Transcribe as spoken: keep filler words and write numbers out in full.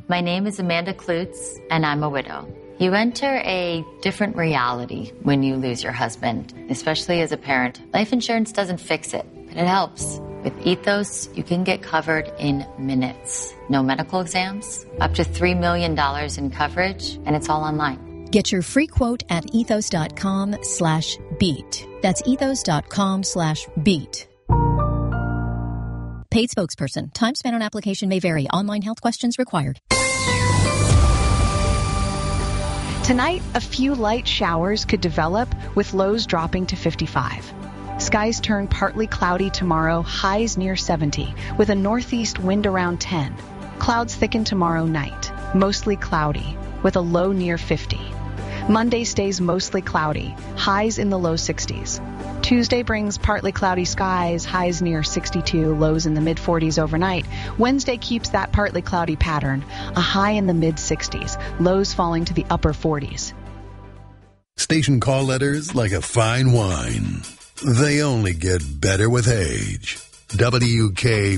My name is Amanda Klutz, and I'm a widow. You enter a different reality when you lose your husband, especially as a parent. Life insurance doesn't fix it, but it helps. With Ethos, you can get covered in minutes. No medical exams, up to three million dollars in coverage, and it's all online. Get your free quote at ethos.com slash beat. That's ethos.com slash beat. Paid spokesperson. Time spent on application may vary. Online health questions required. Tonight, a few light showers could develop with lows dropping to fifty-five. Skies turn partly cloudy tomorrow, highs near seventy, with a northeast wind around ten. Clouds thicken tomorrow night, mostly cloudy, with a low near fifty. Monday stays mostly cloudy, highs in the low sixties. Tuesday brings partly cloudy skies, highs near sixty-two, lows in the mid forties overnight. Wednesday keeps that partly cloudy pattern, a high in the mid sixties, lows falling to the upper forties. Station call letters like a fine wine. They only get better with age. W K